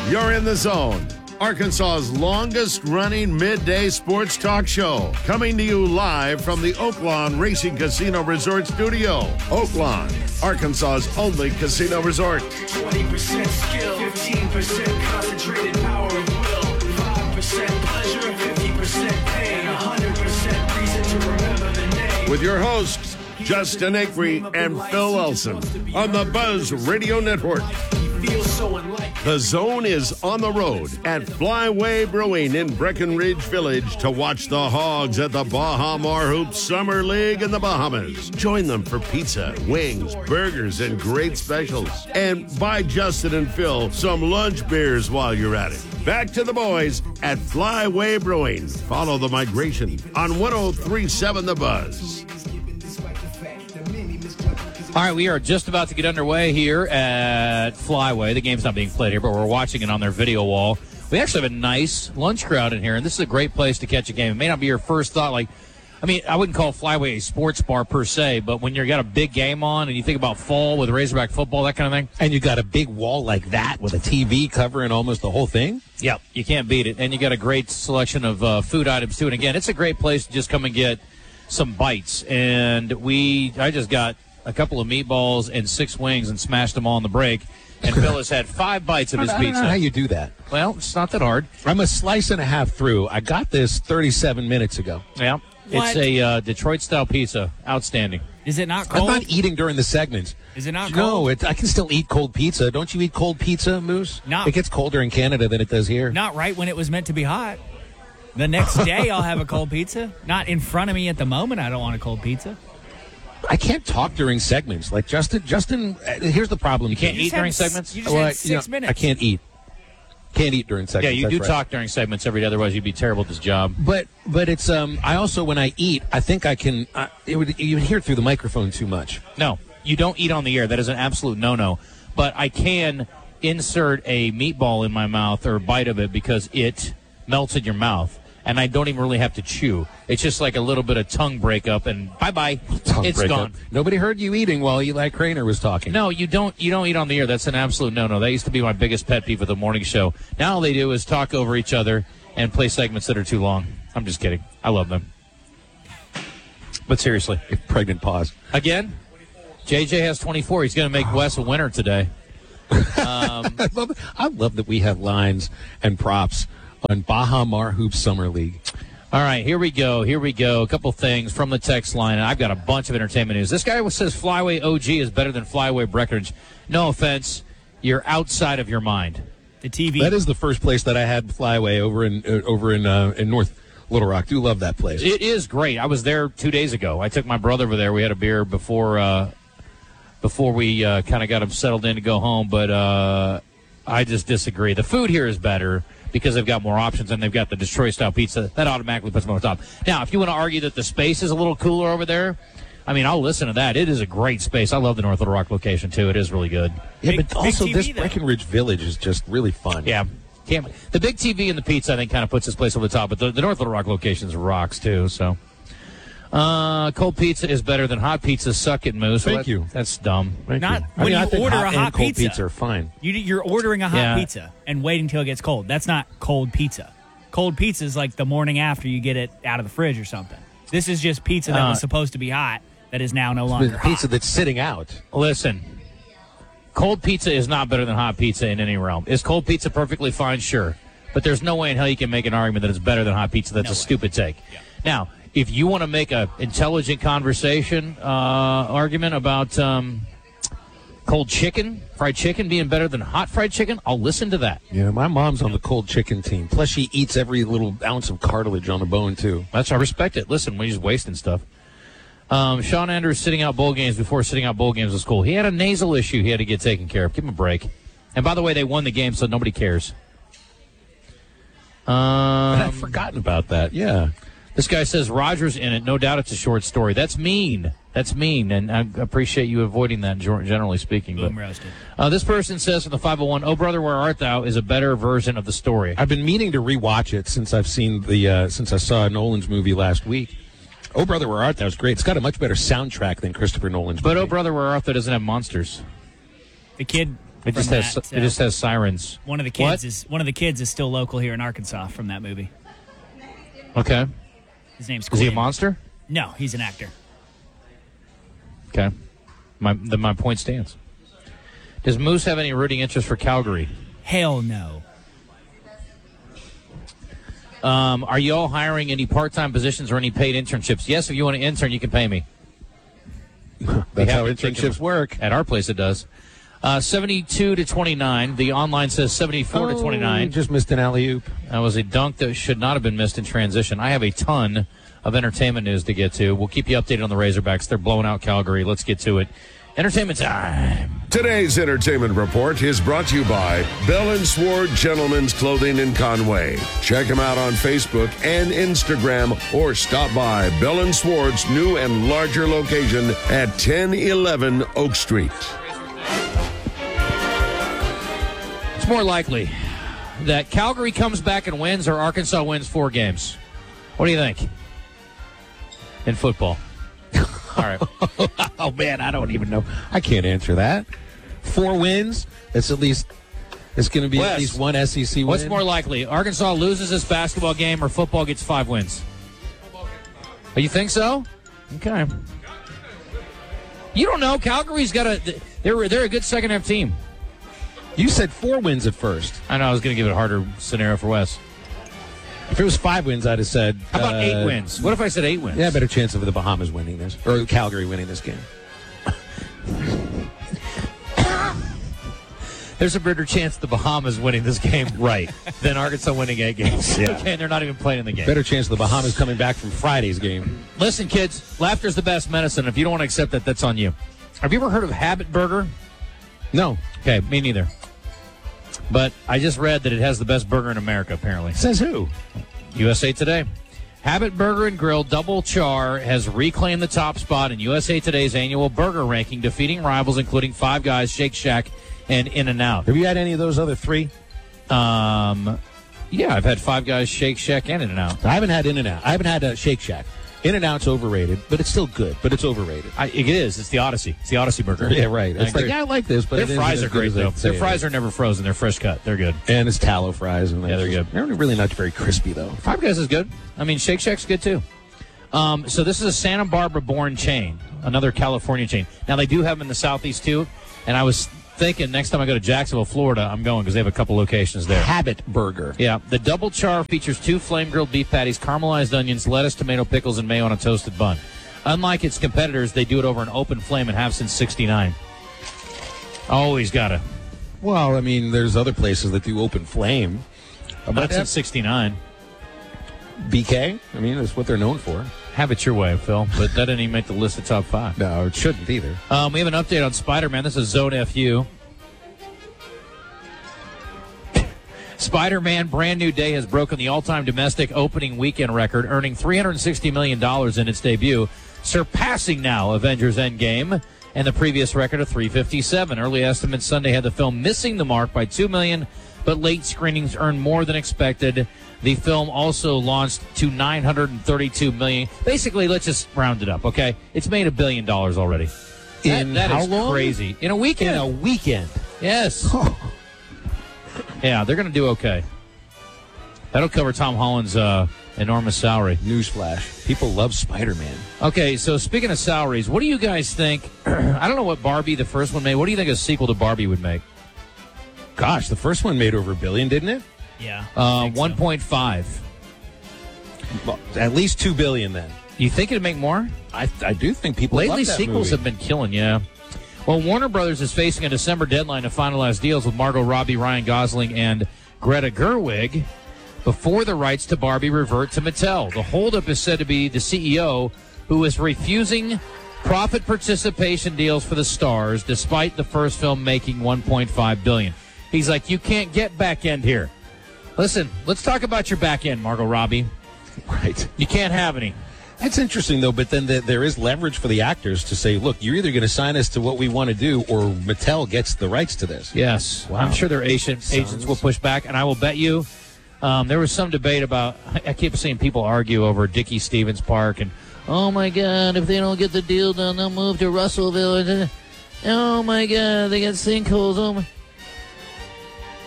You're in the zone. Arkansas's longest-running midday sports talk show. Coming to you live from the Oaklawn Racing Casino Resort Studio. Oaklawn, Arkansas's only casino resort. 20% skill, 15% concentrated power of will, 5% pleasure, 50% pain, 100% reason to remember the name. With your hosts, Justin Acree and Phil Elson on the Buzz Radio Network. The Zone is on the road at Flyway Brewing in Breckenridge Village to watch the Hogs at the Baja Mar Hoops Summer League in the Bahamas. Join them for pizza, wings, burgers, and great specials. And buy Justin and Phil some lunch beers while you're at it. Back to the boys at Flyway Brewing. Follow the migration on 103.7 The Buzz. All right, we are just about to get underway here at Flyway. The game's not being played here, but we're watching it on their video wall. We actually have a nice lunch crowd in here, and this is a great place to catch a game. It may not be your first thought. I wouldn't call Flyway a sports bar per se, but when you've got a big game on and you think about fall with Razorback football, that kind of thing. And you got a big wall like that with a TV covering almost the whole thing? Yep, you can't beat it. And you got a great selection of food items, too. And, again, it's a great place to just come and get some bites. And I just got a couple of meatballs and 6 wings and smashed them all on the break. And Phil has had 5 bites of his pizza. I don't know how you do that. Well, it's not that hard. I'm a slice and a half through. I got this 37 minutes ago. Yeah. What? It's a Detroit-style pizza. Outstanding. Is it not cold? I'm not eating during the segments. Is it not cold? No, I can still eat cold pizza. Don't you eat cold pizza, Moose? No. It gets colder in Canada than it does here. Not right when it was meant to be hot. The next day I'll have a cold pizza. Not in front of me at the moment. I don't want a cold pizza. I can't talk during segments. Like Justin, here's the problem. You can't eat during segments? You just had 6 minutes. I can't eat. Can't eat during segments. Yeah, you do right. talk during segments every day. Otherwise, you'd be terrible at this job. But it's I also, when I eat, I think I can. You would hear it through the microphone too much. No, you don't eat on the air. That is an absolute no-no. But I can insert a meatball in my mouth or a bite of it because it melts in your mouth. And I don't even really have to chew. It's just like a little bit of tongue breakup, and bye-bye. It's gone. Nobody heard you eating while Eli Craner was talking. No, you don't eat on the air. That's an absolute no-no. That used to be my biggest pet peeve of the morning show. Now all they do is talk over each other and play segments that are too long. I'm just kidding. I love them. But seriously. Pregnant pause. Again, JJ has 24. He's going to make Wes a winner today. I love that we have lines and props on Baja Mar Hoops Summer League. All right, here we go. A couple things from the text line, and I've got a bunch of entertainment news. This guy says Flyway OG is better than Flyway Breckenridge. No offense, you're outside of your mind. The TV. That is the first place that I had Flyway over in North Little Rock. Do love that place. It is great. I was there 2 days ago. I took my brother over there. We had a beer before we kind of got him settled in to go home, but I just disagree. The food here is better because they've got more options and they've got the Detroit-style pizza. That automatically puts them on top. Now, if you want to argue that the space is a little cooler over there, I mean, I'll listen to that. It is a great space. I love the North Little Rock location, too. It is really good. Yeah, but also TV, this though. Breckenridge Village is just really fun. Yeah. The big TV and the pizza, I think, kind of puts this place over the top. But the North Little Rock locations rocks, too. So, cold pizza is better than hot pizza. Suck it, Moose. Thank you. That's dumb. Thank Not you. when I you think order a and hot cold pizza. are fine. You're ordering a hot pizza and waiting until it gets cold. That's not cold pizza. Cold pizza is like the morning after you get it out of the fridge or something. This is just pizza that was supposed to be hot that is now no longer hot. Pizza that's sitting out. Listen, cold pizza is not better than hot pizza in any realm. Is cold pizza perfectly fine? Sure. But there's no way in hell you can make an argument that it's better than hot pizza. That's a stupid take. Yeah. Now, if you want to make an intelligent conversation argument about cold chicken, fried chicken being better than hot fried chicken, I'll listen to that. Yeah, my mom's on the cold chicken team. Plus, she eats every little ounce of cartilage on the bone, too. I respect it. Listen, we're just wasting stuff. Sean Andrews sitting out bowl games before sitting out bowl games was cool. He had a nasal issue he had to get taken care of. Give him a break. And by the way, they won the game, so nobody cares. I've forgotten about that. Yeah. This guy says Rogers in it. No doubt it's a short story. That's mean. And I appreciate you avoiding that, generally speaking. Boom roasted. This person says from the 501, "Oh, Brother, Where Art Thou?" is a better version of the story. I've been meaning to rewatch it since I've seen since I saw Nolan's movie last week. Oh, Brother, Where Art Thou is great. It's got a much better soundtrack than Christopher Nolan's movie. But Oh, Brother, Where Art Thou doesn't have monsters. The kid It just has sirens. One of the kids is still local here in Arkansas from that movie. Okay. His name's Is Quinn. he a monster? No, he's an actor. Okay. My point stands. Does Moose have any rooting interest for Calgary? Hell no. Are you all hiring any part-time positions or any paid internships? Yes, if you want to intern, you can pay me. That's how internships work. At our place, it does. 72-29. The online says 74-29. Just missed an alley-oop. That was a dunk that should not have been missed in transition. I have a ton of entertainment news to get to. We'll keep you updated on the Razorbacks. They're blowing out Calgary. Let's get to it. Entertainment time. Today's entertainment report is brought to you by Bell & Sword Gentlemen's Clothing in Conway. Check them out on Facebook and Instagram or stop by Bell & Sword's new and larger location at 1011 Oak Street. It's more likely that Calgary comes back and wins or Arkansas wins 4 games. What do you think? In football. All right. Oh, man, I don't even know. I can't answer that. 4 wins. It's going to be at least one SEC win. What's more likely? Arkansas loses this basketball game or football gets 5 wins? Oh, you think so? Okay. You don't know. Calgary's got they're a good second-half team. You said 4 wins at first. I know. I was going to give it a harder scenario for Wes. If it was 5 wins, I'd have said... How about 8 wins? What if I said 8 wins? Yeah, better chance of the Bahamas winning this. Or Calgary winning this game. There's a better chance the Bahamas winning this game than Arkansas winning 8 games. Yeah. Okay, and they're not even playing in the game. Better chance of the Bahamas coming back from Friday's game. Listen, kids, laughter's the best medicine. If you don't want to accept that, that's on you. Have you ever heard of Habit Burger? No. Okay, me neither. But I just read that it has the best burger in America, apparently. Says who? USA Today. Habit Burger and Grill Double Char has reclaimed the top spot in USA Today's annual burger ranking, defeating rivals including Five Guys, Shake Shack, and In-N-Out. Have you had any of those other 3? Yeah, I've had Five Guys, Shake Shack, and In-N-Out. I haven't had In-N-Out. I haven't had Shake Shack. In-N-Out's overrated, but it's still good. But it's overrated. It is. It's the Odyssey. It's the Odyssey burger. Yeah, right. It's like, I like this, but their fries are great, though. Their fries are never frozen. They're fresh cut. They're good. And it's tallow fries. And they're good. They're really not very crispy, though. Five Guys is good. I mean, Shake Shack's good, too. So this is a Santa Barbara-born chain, another California chain. Now, they do have them in the Southeast, too. And I was thinking next time I go to Jacksonville, Florida, I'm going because they have a couple locations there. Habit Burger. Yeah. The Double Char features 2 flame-grilled beef patties, caramelized onions, lettuce, tomato, pickles, and mayo on a toasted bun. Unlike its competitors, they do it over an open flame and have since '69. Always got to. Well, I mean, there's other places that do open flame. Not since '69. BK? I mean, that's what they're known for. Have it your way, Phil. But that didn't even make the list of top 5. No, it shouldn't either. We have an update on Spider-Man. This is Zone FU. Spider-Man Brand New Day has broken the all-time domestic opening weekend record, earning $360 million in its debut, surpassing now Avengers Endgame and the previous record of $357. Early estimates Sunday had the film missing the mark by $2 million, but late screenings earned more than expected. The film also launched to $932 million. Basically, let's just round it up, okay? It's made $1 billion already. That how is long? Crazy. In a weekend. In a weekend. Yes. Yeah, they're going to do okay. That'll cover Tom Holland's enormous salary. Newsflash. People love Spider-Man. Okay, so speaking of salaries, what do you guys think? I don't know what Barbie, the first one, made. What do you think a sequel to Barbie would make? Gosh, the first one made over $1 billion, didn't it? Yeah. 1.5. Well, at least $2 billion then. You think it'd make more? I do think people Lately, love that sequels movie. have been killing, yeah. Well, Warner Brothers is facing a December deadline to finalize deals with Margot Robbie, Ryan Gosling, and Greta Gerwig before the rights to Barbie revert to Mattel. The holdup is said to be the CEO, who is refusing profit participation deals for the stars, despite the first film making $1.5 billion. He's like, you can't get back end here. Listen, let's talk about your back end, Margot Robbie. Right. You can't have any. That's interesting, though, but then there is leverage for the actors to say, look, you're either going to sign us to what we want to do or Mattel gets the rights to this. Yes. Wow. I'm sure their agents will push back, and I will bet you there was some debate about, I keep seeing people argue over Dickie Stevens Park, and, oh, my God, if they don't get the deal done, they'll move to Russellville. Oh, my God, they got sinkholes. Oh, my.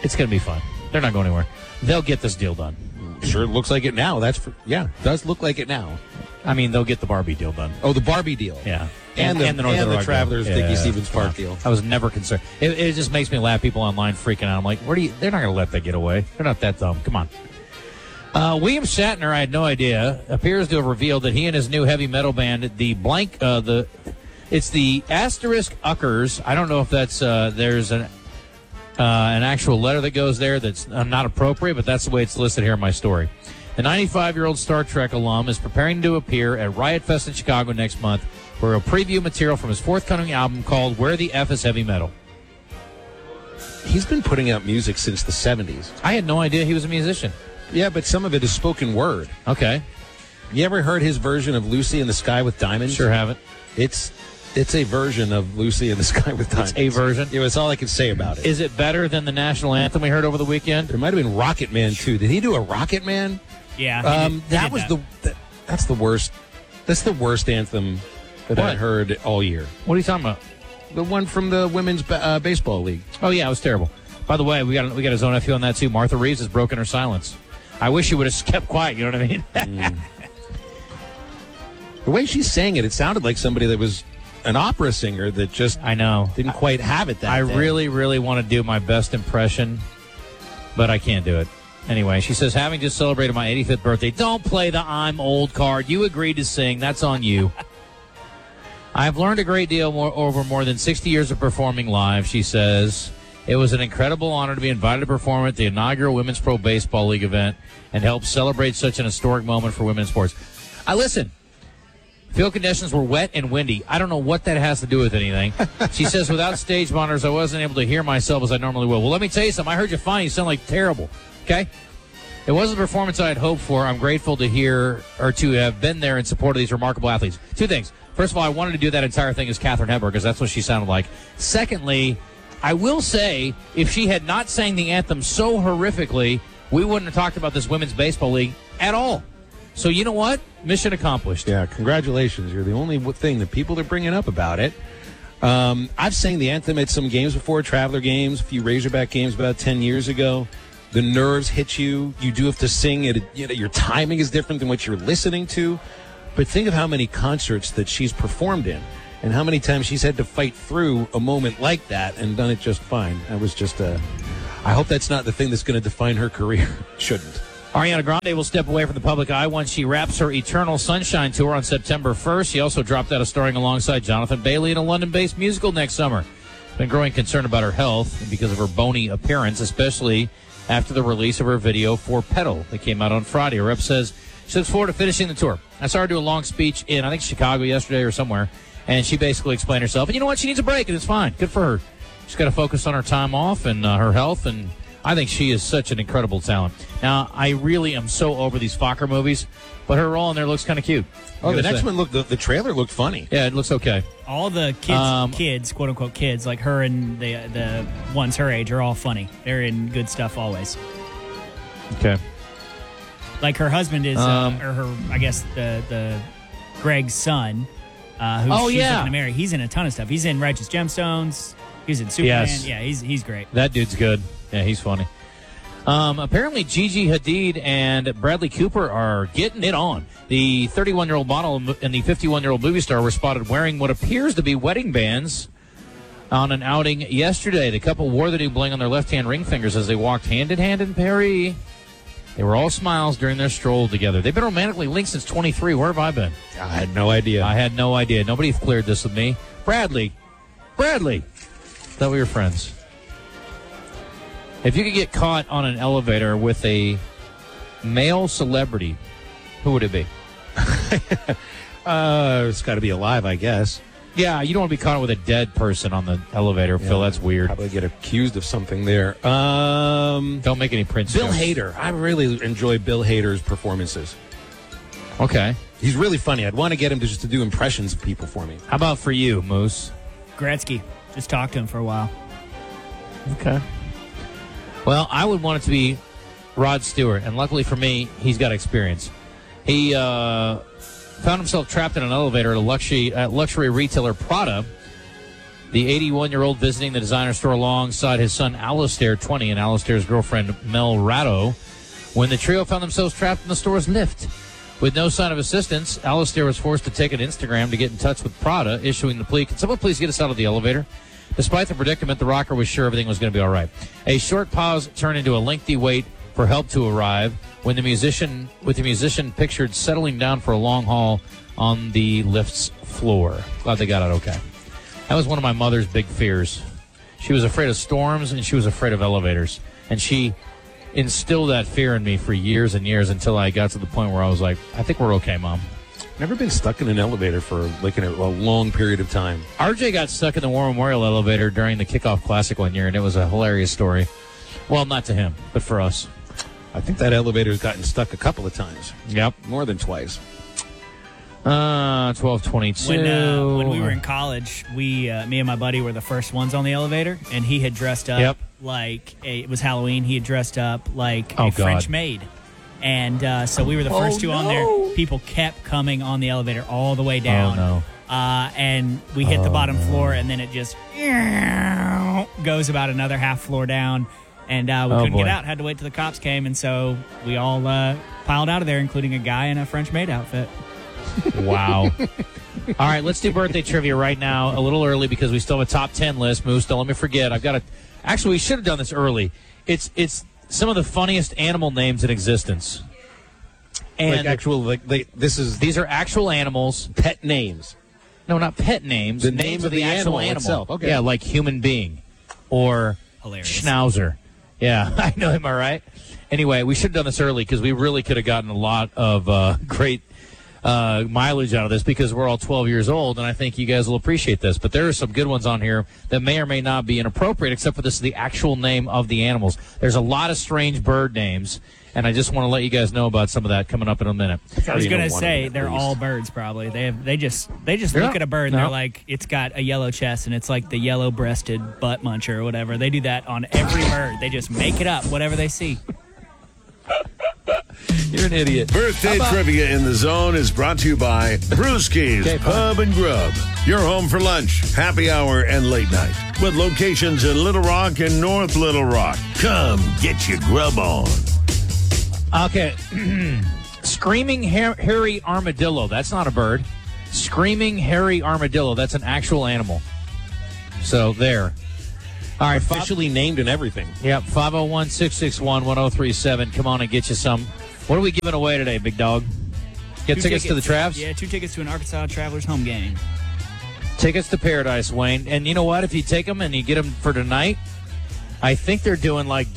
It's going to be fun. They're not going anywhere. They'll get this deal done. Sure looks like it now. Does look like it now. I mean, they'll get the Barbie deal done. Oh, the Barbie deal. Yeah. And the Travelers Dickie Stevens Park deal. I was never concerned. It just makes me laugh. People online freaking out. I'm like, they're not going to let that get away. They're not that dumb. Come on. William Shatner, I had no idea, appears to have revealed that he and his new heavy metal band, it's the Asterisk Uckers. I don't know if that's there's an actual letter that goes there that's not appropriate, but that's the way it's listed here in my story. The 95-year-old Star Trek alum is preparing to appear at Riot Fest in Chicago next month, where he'll preview material from his forthcoming album called Where the F is Heavy Metal. He's been putting out music since the 70s. I had no idea he was a musician. Yeah, but some of it is spoken word. Okay. You ever heard his version of Lucy in the Sky with Diamonds? Sure haven't. It's a version of Lucy in the Sky with Diamonds. It's a version? Yeah, that's all I can say about it. Is it better than the national anthem we heard over the weekend? There might have been Rocket Man, too. Did he do a Rocket Man? Yeah. That's the worst. That's the worst anthem that I heard all year. What are you talking about? The one from the Women's Baseball League. Oh, yeah, it was terrible. By the way, we got a Zone FU on that, too. Martha Reeves has broken her silence. I wish she would have kept quiet, you know what I mean? The way she sang it sounded like somebody that was an opera singer that just didn't quite have it that day. Really, really want to do my best impression, but I can't do it. Anyway, she says, having just celebrated my 85th birthday, don't play the I'm old card. You agreed to sing. That's on you. I've learned a great deal over more than 60 years of performing live, she says. It was an incredible honor to be invited to perform at the inaugural Women's Pro Baseball League event and help celebrate such an historic moment for women's sports. Listen, field conditions were wet and windy. I don't know what that has to do with anything. She says, without stage monitors, I wasn't able to hear myself as I normally will. Well, let me tell you something. I heard you fine. You sound like terrible. Okay? It wasn't the performance I had hoped for. I'm grateful to hear or to have been there in support of these remarkable athletes. Two things. First of all, I wanted to do that entire thing as Katharine Hepburn because that's what she sounded like. Secondly, I will say, if she had not sang the anthem so horrifically, we wouldn't have talked about this Women's Baseball League at all. So you know what? Mission accomplished. Yeah, congratulations. You're the only thing that people are bringing up about it. I've sang the anthem at some games before, Traveler games, a few Razorback games about 10 years ago. The nerves hit you. You do have to sing it. Your timing is different than what you're listening to. But think of how many concerts that she's performed in and how many times she's had to fight through a moment like that and done it just fine. I hope that's not the thing that's going to define her career. Shouldn't. Ariana Grande will step away from the public eye once she wraps her Eternal Sunshine tour on September 1st. She also dropped out of starring alongside Jonathan Bailey in a London-based musical next summer. Been growing concern about her health because of her bony appearance, especially after the release of her video for Pedal that came out on Friday. Her rep says she looks forward to finishing the tour. I saw her do a long speech in, I think, Chicago yesterday or somewhere, and she basically explained herself. And you know what? She needs a break, and it's fine. Good for her. She's got to focus on her time off and her health, and I think she is such an incredible talent. Now, I really am so over these Fokker movies, but her role in there looks kind of cute. Oh, the next one the trailer looked funny. Yeah, it looks okay. All the kids, quote unquote kids, like her and the ones her age, are all funny. They're in good stuff always. Okay. Like her husband is, or her, I guess the Greg's son, who she's looking to marry. He's in a ton of stuff. He's in Righteous Gemstones. He's in Superman. Yes. Yeah, he's great. That dude's good. Yeah, he's funny. Apparently, Gigi Hadid and Bradley Cooper are getting it on. The 31-year-old model and the 51-year-old movie star were spotted wearing what appears to be wedding bands on an outing yesterday. The couple wore the new bling on their left-hand ring fingers as they walked hand-in-hand in Paris. They were all smiles during their stroll together. They've been romantically linked since 23. Where have I been? I had no idea. Nobody cleared this with me. Bradley. Thought we were friends. If you could get caught on an elevator with a male celebrity, who would it be? It's got to be alive, I guess. Yeah, you don't want to be caught with a dead person on the elevator, Phil. That's weird. Probably get accused of something there. Don't make any Prince Bill jokes. Hader. I really enjoy Bill Hader's performances. Okay. He's really funny. I'd want to get him to do impressions of people for me. How about for you, Moose? Gretzky. Just talk to him for a while. Okay. Well, I would want it to be Rod Stewart, and luckily for me, he's got experience. He found himself trapped in an elevator at luxury retailer Prada The 81-year-old visiting the designer store alongside his son Alistair, 20, and Alistair's girlfriend Mel Ratto, when the trio found themselves trapped in the store's lift. With no sign of assistance, Alistair was forced to take an Instagram to get in touch with Prada, issuing the plea, "Can someone please get us out of the elevator?" Despite the predicament, the rocker was sure everything was going to be all right. A short pause turned into a lengthy wait for help to arrive when the musician pictured settling down for a long haul on the lift's floor. Glad they got out okay. That was one of my mother's big fears. She was afraid of storms and she was afraid of elevators. And she instilled that fear in me for years and years until I got to the point where I was like, I think we're okay, Mom. Never been stuck in an elevator for like a long period of time. RJ got stuck in the War Memorial elevator during the Kickoff Classic one year, and it was a hilarious story. Well, not to him, but for us. I think that elevator's gotten stuck a couple of times. Yep. More than twice. 12:22. When we were in college, me and my buddy were the first ones on the elevator, and he had dressed up it was Halloween. He had dressed up like a French maid. And so we were the first two on there. People kept coming on the elevator all the way down. Oh, no. And we hit the bottom floor, and then it just goes about another half floor down. And we couldn't get out. Had to wait till the cops came. And so we all piled out of there, including a guy in a French maid outfit. Wow. All right, let's do birthday trivia right now. A little early because we still have a top 10 list. Moose, don't let me forget. Actually, we should have done this early. It's some of the funniest animal names in existence. And these are actual animals. Pet names. No, not pet names. The names of the actual animal itself. Okay. Yeah, like human being or hilarious schnauzer. Yeah, I know. Am I right? Anyway, we should have done this early because we really could have gotten a lot of great mileage out of this because we're all 12 years old, and I think you guys will appreciate this. But there are some good ones on here that may or may not be inappropriate, except for this is the actual name of the animals. There's a lot of strange bird names, and I just want to let you guys know about some of that coming up in a minute. I was going to say they're all birds probably. They just look at a bird and they're like, it's got a yellow chest and it's like the yellow-breasted butt muncher or whatever. They do that on every bird. They just make it up, whatever they see. You're an idiot. Birthday trivia in the zone is brought to you by Brewski's Pub and Grub. Your home for lunch, happy hour, and late night. With locations in Little Rock and North Little Rock. Come get your grub on. Okay. Screaming hairy armadillo. That's not a bird. Screaming hairy armadillo. That's an actual animal. So there. All right, officially named and everything. Yep, 501-661-1037. Come on and get you some. What are we giving away today, big dog? Get tickets to the Travs? Yeah, 2 tickets to an Arkansas Travelers home game. Tickets to Paradise, Wayne. And you know what? If you take them and you get them for tonight, I think they're doing like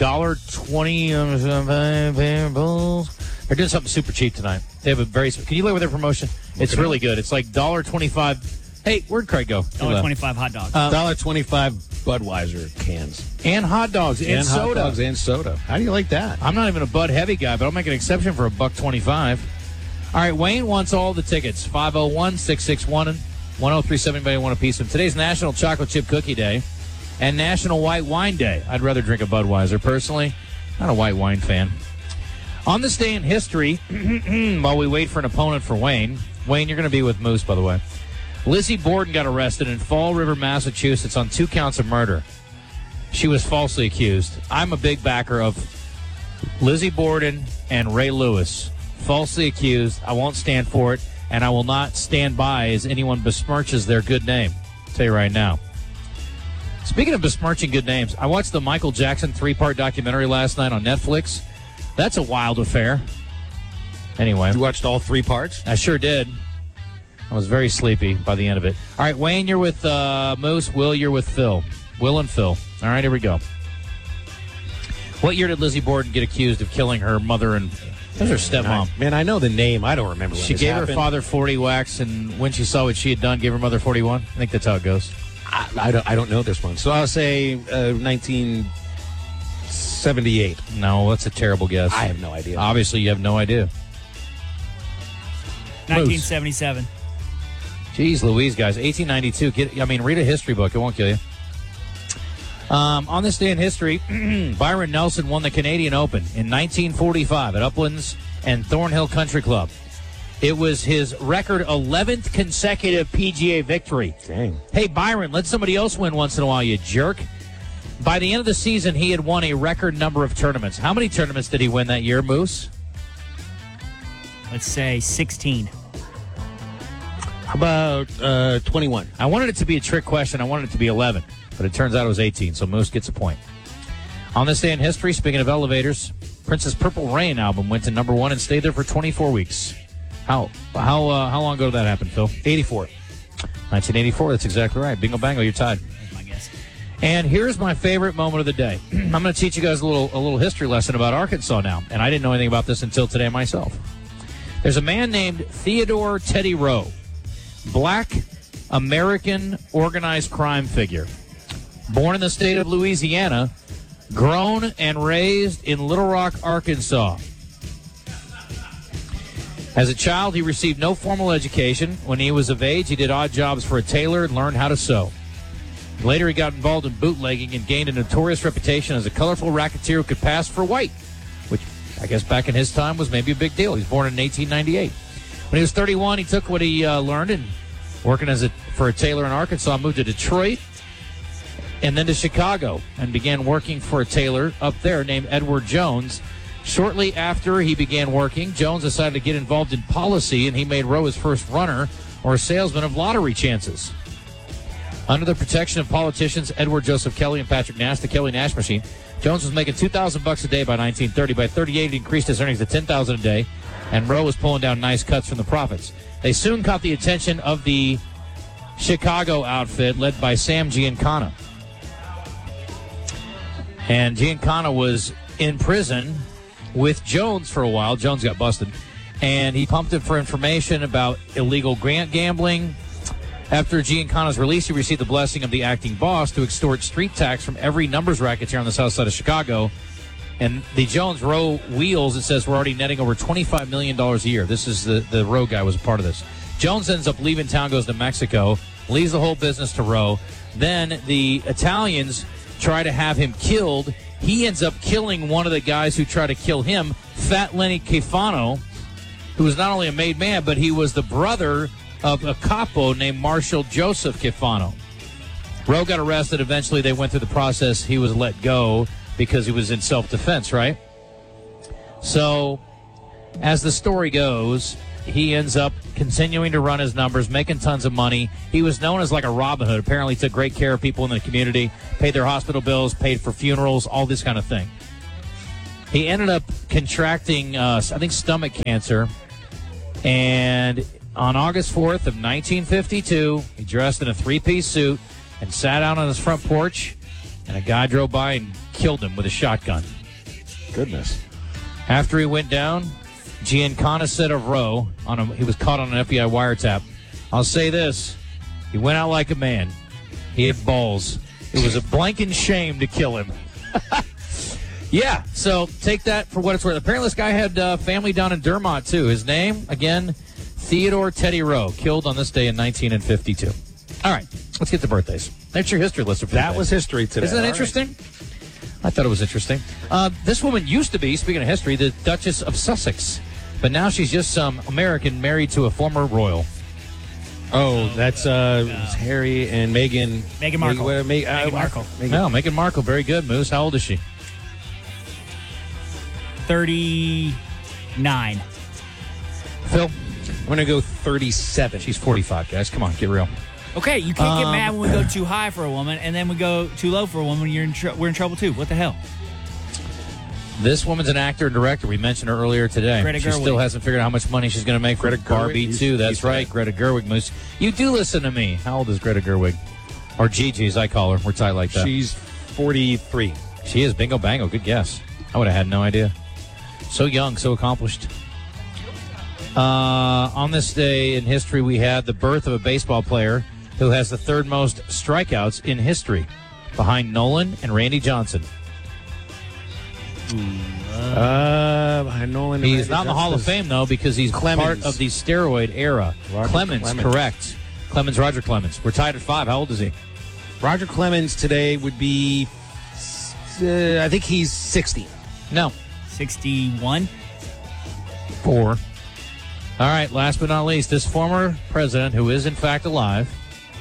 $1.20. They're doing something super cheap tonight. They have a very. Can you look at their promotion? It's really good. It's like $1.25. Hey, where'd Craig go? $1.25 hot dogs. $1.25 Budweiser cans. And hot dogs and soda. Hot dogs and soda. How do you like that? I'm not even a Bud heavy guy, but I'll make an exception for $1.25. All right, Wayne wants all the tickets. 501-661-1037. Anybody want a piece of them? Today's National Chocolate Chip Cookie Day and National White Wine Day. I'd rather drink a Budweiser, personally. Not a white wine fan. On this day in history, while we wait for an opponent for Wayne, you're going to be with Moose, by the way. Lizzie Borden got arrested in Fall River, Massachusetts on 2 counts of murder. She was falsely accused. I'm a big backer of Lizzie Borden and Ray Lewis. Falsely accused. I won't stand for it, and I will not stand by as anyone besmirches their good name. I'll tell you right now. Speaking of besmirching good names, I watched the Michael Jackson 3-part documentary last night on Netflix. That's a wild affair. Anyway. You watched all 3 parts? I sure did. I was very sleepy by the end of it. All right, Wayne, you're with Moose. Will, you're with Phil. Will and Phil. All right, here we go. What year did Lizzie Borden get accused of killing her mother and her stepmom? Man, I know the name. I don't remember when She gave happened. her father 40 whacks, and when she saw what she had done, gave her mother 41. I think that's how it goes. I don't know this one. So I'll say 1978. No, that's a terrible guess. I have no idea. Obviously, you have no idea. 1977. Jeez Louise, guys. 1892. Read a history book. It won't kill you. On this day in history, Byron Nelson won the Canadian Open in 1945 at Uplands and Thornhill Country Club. It was his record 11th consecutive PGA victory. Dang. Hey, Byron, let somebody else win once in a while, you jerk. By the end of the season, he had won a record number of tournaments. How many tournaments did he win that year, Moose? Let's say 16. How about 21? I wanted it to be a trick question. I wanted it to be 11, but it turns out it was 18, so Moose gets a point. On this day in history, speaking of elevators, Prince's Purple Rain album went to number 1 and stayed there for 24 weeks. How long ago did that happen, Phil? 84. 1984, that's exactly right. Bingo bango, you're tied. That's my guess. And here's my favorite moment of the day. I'm going to teach you guys a little history lesson about Arkansas now, and I didn't know anything about this until today myself. There's a man named Theodore Teddy Rowe, black American organized crime figure, born in the state of Louisiana, grown and raised in Little Rock, Arkansas. As a child, he received no formal education. When he was of age, he did odd jobs for a tailor and learned how to sew. Later, he got involved in bootlegging and gained a notorious reputation as a colorful racketeer who could pass for white, which I guess back in his time was maybe a big deal. He was born in 1898. When he was 31, he took what he learned and working for a tailor in Arkansas, moved to Detroit and then to Chicago and began working for a tailor up there named Edward Jones. Shortly after he began working, Jones decided to get involved in policy, and he made Rowe his first runner or salesman of lottery chances. Under the protection of politicians Edward Joseph Kelly and Patrick Nash, the Kelly Nash machine, Jones was making $2,000 a day by 1930. By 1938, he increased his earnings to $10,000 a day, and Rowe was pulling down nice cuts from the profits. They soon caught the attention of the Chicago outfit led by Sam Giancana. And Giancana was in prison with Jones for a while. Jones got busted, and he pumped him for information about illegal grant gambling. After Giancana's release, he received the blessing of the acting boss to extort street tax from every numbers racketeer on the south side of Chicago. And the Jones-Rowe wheels, it says, were already netting over $25 million a year. This is the Rowe guy was a part of this. Jones ends up leaving town, goes to Mexico, leaves the whole business to Rowe. Then the Italians try to have him killed. He ends up killing one of the guys who tried to kill him, Fat Lenny Cafano, who was not only a made man, but he was the brother of a capo named Marshal Joseph Cafano. Rowe got arrested. Eventually, they went through the process. He was let go because he was in self-defense, right? So, as the story goes, he ends up continuing to run his numbers, making tons of money. He was known as like a Robin Hood. Apparently took great care of people in the community, paid their hospital bills, paid for funerals, all this kind of thing. He ended up contracting, I think, stomach cancer. And on August 4th of 1952, he dressed in a three-piece suit and sat out on his front porch, and a guy drove by and killed him with a shotgun. Goodness. After he went down, Giancana said of Rowe, he was caught on an FBI wiretap, I'll say this, he went out like a man. He had balls. It was a blanking shame to kill him. Yeah, so take that for what it's worth. Apparently this guy had family down in Dermott, too. His name, again, Theodore Teddy Rowe, killed on this day in 1952. All right, let's get to birthdays. That's your history list. That was history today. Isn't that interesting? Right. I thought it was interesting. This woman used to be, speaking of history, the Duchess of Sussex. But now she's just some American married to a former royal. Oh, that's Harry and Meghan. Meghan Markle. Meghan Markle. No, Meghan Markle. Very good, Moose. How old is she? 39. Phil? I'm going to go 37. She's 45, guys. Come on, get real. Okay, you can't get mad when we go too high for a woman, and then we go too low for a woman. We're in trouble, too. What the hell? This woman's an actor and director. We mentioned her earlier today. Greta She Gerwig. still hasn't figured out how much money she's going to make for Barbie 2. That's right, Greta Gerwig. Moose. You do listen to me. How old is Greta Gerwig? Or Gigi, as I call her. We're tight like that. She's 43. She is. Bingo bango. Good guess. I would have had no idea. So young, so accomplished. On this day in history, we had the birth of a baseball player who has the third most strikeouts in history, behind Nolan and Randy Johnson. Behind Nolan. He's not in the Hall of Fame, though, because he's part of the steroid era. Clemens, correct. Roger Clemens. We're tied at 5. How old is he? Roger Clemens today would be, I think he's 60. No. 61. 4. All right, last but not least, this former president, who is in fact alive.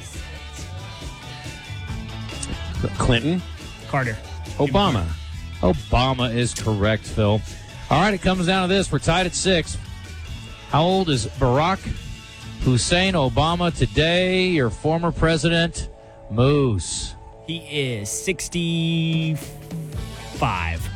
Clinton? Carter. Obama. Obama is correct, Phil. All right, it comes down to this. We're tied at 6. How old is Barack Hussein Obama today, your former president, Moose? He is 65.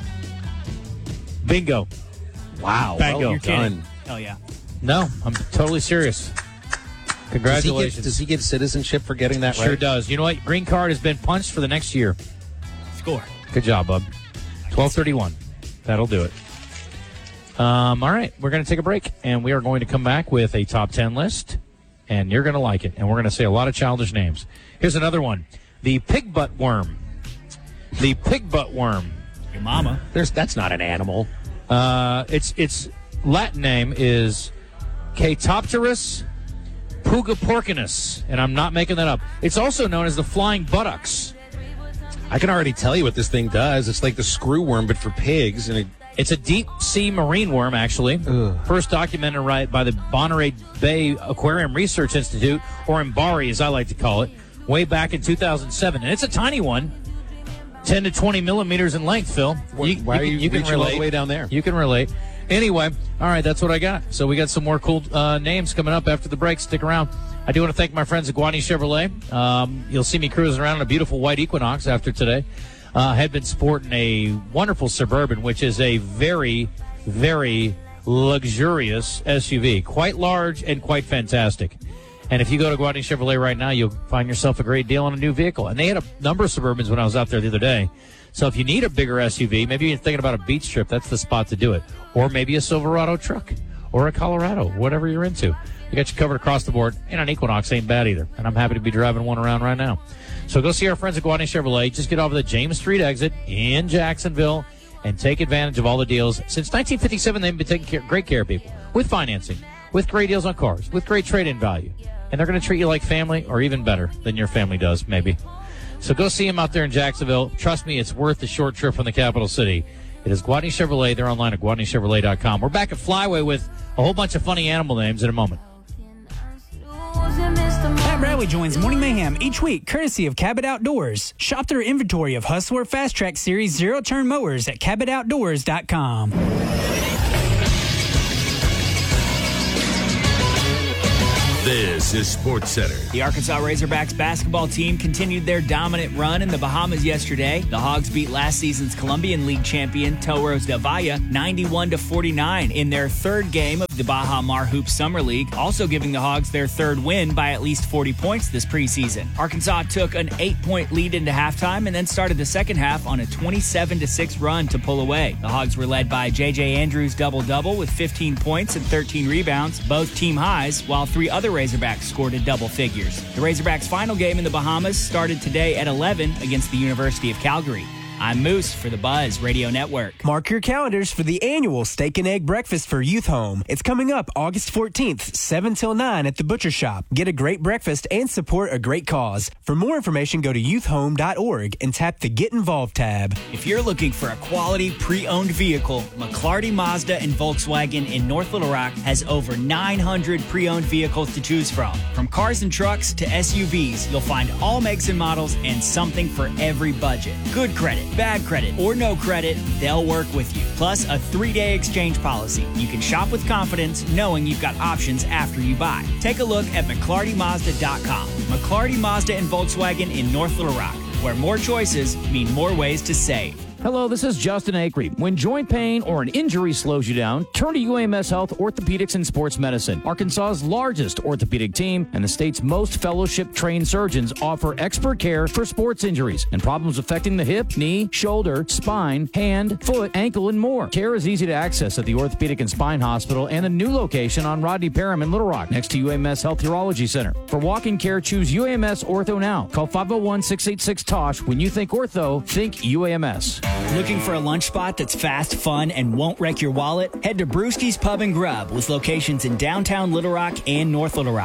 Bingo. Wow. Bingo. Well You're kidding. done. Hell yeah. No, I'm totally serious. Congratulations. Does he get citizenship for getting that right? Sure does. You know what? Green card has been punched for the next year. Score. Good job, bub. 12:31. That'll do it. All right, we're going to take a break, and we are going to come back with a top 10 list, and you're going to like it, and we're going to say a lot of childish names. Here's another one. The pig butt worm. The pig butt worm. Your mama. That's not an animal. Its Latin name is Catopterus pugaporcinus, and I'm not making that up. It's also known as the flying buttocks. I can already tell you what this thing does. It's like the screw worm, but for pigs, and It's a deep-sea marine worm, actually. Ugh. First documented by the Monterey Bay Aquarium Research Institute, or MBARI, as I like to call it, way back in 2007. And it's a tiny one, 10 to 20 millimeters in length, Phil. Why are you reaching all the way down there? You can relate. Anyway, all right, that's what I got. So we got some more cool names coming up after the break. Stick around. I do want to thank my friends at Guadney Chevrolet. You'll see me cruising around in a beautiful white Equinox after today. Had been sporting a wonderful Suburban, which is a very, very luxurious SUV. Quite large and quite fantastic. And if you go to Guadney Chevrolet right now, you'll find yourself a great deal on a new vehicle. And they had a number of Suburbans when I was out there the other day. So if you need a bigger SUV, maybe you're thinking about a beach trip, that's the spot to do it. Or maybe a Silverado truck or a Colorado, whatever you're into. We got you covered across the board. And an Equinox ain't bad either. And I'm happy to be driving one around right now. So go see our friends at Guadney Chevrolet. Just get off the James Street exit in Jacksonville and take advantage of all the deals. Since 1957, they've been taking great care of people with financing, with great deals on cars, with great trade-in value. And they're going to treat you like family, or even better than your family does, maybe. So go see them out there in Jacksonville. Trust me, it's worth the short trip from the capital city. It is Guadney Chevrolet. They're online at GuadneyChevrolet.com. We're back at Flyway with a whole bunch of funny animal names in a moment. Pat Bradley joins Morning Mayhem each week, courtesy of Cabot Outdoors. Shop their inventory of Hustler Fast Track Series zero-turn mowers at CabotOutdoors.com. This is SportsCenter. The Arkansas Razorbacks basketball team continued their dominant run in the Bahamas yesterday. The Hogs beat last season's Colombian League champion Toros del Valle 91-49 in their third game of the Baja Mar Hoops Summer League, also giving the Hogs their third win by at least 40 points this preseason. Arkansas took an 8-point lead into halftime and then started the second half on a 27-6 run to pull away. The Hogs were led by J.J. Andrews' double-double with 15 points and 13 rebounds, both team highs, while 3 other Razorbacks scored in double figures. The Razorbacks' final game in the Bahamas started today at 11 against the University of Calgary. I'm Moose for the Buzz Radio Network. Mark your calendars for the annual Steak and Egg Breakfast for Youth Home. It's coming up August 14th, 7 till 9 at the Butcher Shop. Get a great breakfast and support a great cause. For more information, go to youthhome.org and tap the Get Involved tab. If you're looking for a quality pre-owned vehicle, McClarty Mazda and Volkswagen in North Little Rock has over 900 pre-owned vehicles to choose from. From cars and trucks to SUVs, you'll find all makes and models and something for every budget. Good credit, bad credit, or no credit, they'll work with you. Plus a 3-day exchange policy. You can shop with confidence knowing you've got options after you buy. Take a look at McClartyMazda.com. McClarty Mazda and Volkswagen in North Little Rock, where more choices mean more ways to save. Hello, this is Justin Acree. When joint pain or an injury slows you down, turn to UAMS Health Orthopedics and Sports Medicine. Arkansas's largest orthopedic team and the state's most fellowship-trained surgeons offer expert care for sports injuries and problems affecting the hip, knee, shoulder, spine, hand, foot, ankle, and more. Care is easy to access at the Orthopedic and Spine Hospital and a new location on Rodney Parham in Little Rock, next to UAMS Health Urology Center. For walk-in care, choose UAMS Ortho now. Call 501-686-TOSH. When you think ortho, think UAMS. Looking for a lunch spot that's fast, fun, and won't wreck your wallet? Head to Brewski's Pub and Grub with locations in downtown Little Rock and North Little Rock.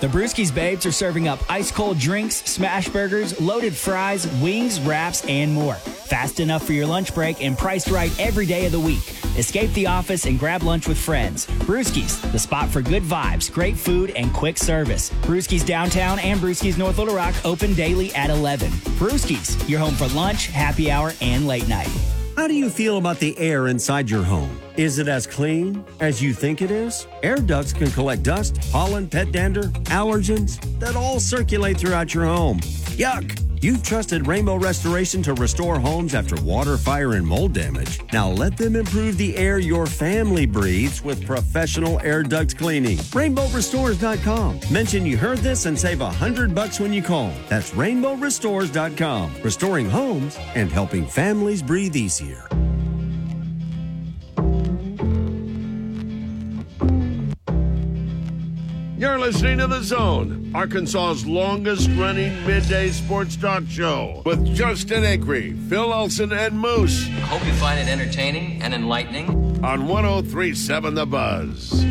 The Brewski's Babes are serving up ice-cold drinks, smash burgers, loaded fries, wings, wraps, and more. Fast enough for your lunch break and priced right every day of the week. Escape the office and grab lunch with friends. Brewski's, the spot for good vibes, great food, and quick service. Brewski's Downtown and Brewski's North Little Rock open daily at 11. Brewski's, your home for lunch, happy hour, and late night. How do you feel about the air inside your home? Is it as clean as you think it is? Air ducts can collect dust, pollen, pet dander, allergens that all circulate throughout your home. Yuck! You've trusted Rainbow Restoration to restore homes after water, fire, and mold damage. Now let them improve the air your family breathes with professional air duct cleaning. RainbowRestores.com. Mention you heard this and save $100 when you call. That's RainbowRestores.com. Restoring homes and helping families breathe easier. You're listening to The Zone, Arkansas's longest-running midday sports talk show with Justin Acree, Phil Olsen, and Moose. Hope you find it entertaining and enlightening. On 103.7 The Buzz.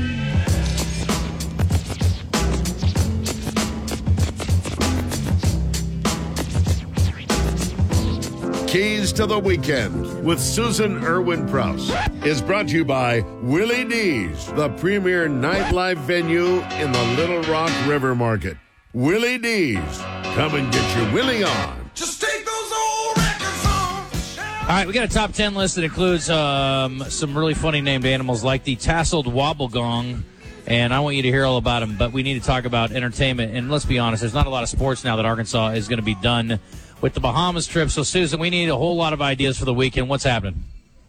Keys to the Weekend with Susan Irwin-Prouse is brought to you by Willie D's, the premier nightlife venue in the Little Rock River Market. Willie D's, come and get your Willie on. Just take those old records off. All right, we got a top 10 list that includes some really funny named animals like the tasseled wobblegong, and I want you to hear all about them, but we need to talk about entertainment. And let's be honest, there's not a lot of sports now that Arkansas is going to be done with the Bahamas trip. So, Susan, we need a whole lot of ideas for the weekend. What's happening?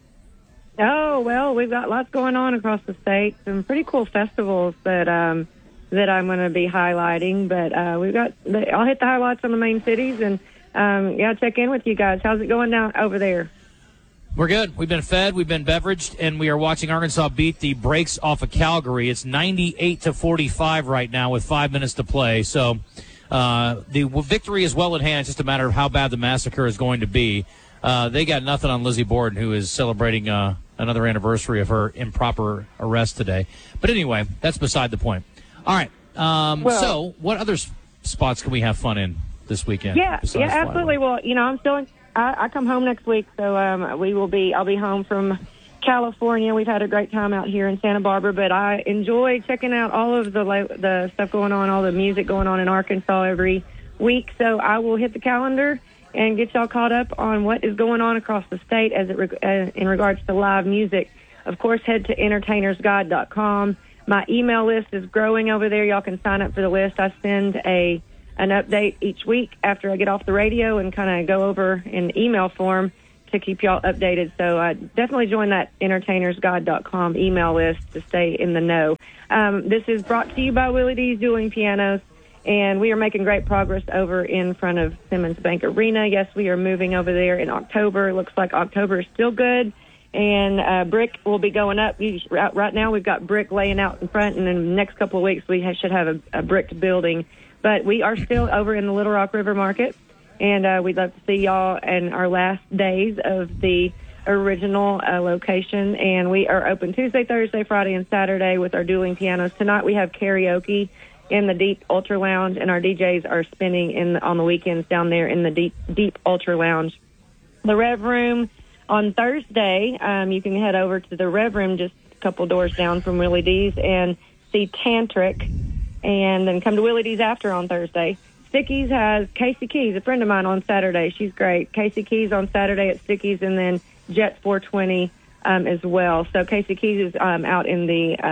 Oh, well, we've got lots going on across the state. Some pretty cool festivals that I'm going to be highlighting. But I'll hit the highlights on the main cities and, check in with you guys. How's it going down over there? We're good. We've been fed, we've been beveraged, and we are watching Arkansas beat the brakes off of Calgary. It's 98-45 right now with 5 minutes to play. So the victory is well at hand. It's just a matter of how bad the massacre is going to be. They got nothing on Lizzie Borden, who is celebrating another anniversary of her improper arrest today. But anyway, that's beside the point. All right. So what other spots can we have fun in this weekend? Yeah, absolutely. Well, I'm still I come home next week, so I'll be home from California. We've had a great time out here in Santa Barbara, but I enjoy checking out all of the stuff going on, all the music going on in Arkansas every week. So I will hit the calendar and get y'all caught up on what is going on across the state in regards to live music. Of course, head to entertainersguide.com. My email list is growing over there. Y'all can sign up for the list. I send an update each week after I get off the radio and kind of go over in email form to keep y'all updated. So definitely join that entertainersguide.com email list to stay in the know. This is brought to you by Willie D's Dueling Pianos, and we are making great progress over in front of Simmons Bank Arena. Yes, we are moving over there in October. It looks like October is still good, and brick will be going up. Right now we've got brick laying out in front, and in the next couple of weeks we should have a bricked building. But we are still over in the Little Rock River Market, and we'd love to see y'all in our last days of the original location. And we are open Tuesday, Thursday, Friday, and Saturday with our dueling pianos. Tonight we have karaoke in the Deep Ultra Lounge, and our DJs are spinning on the weekends down there in the Deep Ultra Lounge. The Rev Room on Thursday, you can head over to the Rev Room just a couple doors down from Willie D's and see Tantric, and then come to Willie D's after on Thursday. Stickies has Casey Keys, a friend of mine, on Saturday. She's great. Casey Keys on Saturday at Stickies, and then Jet 420 as well. So Casey Keys is out in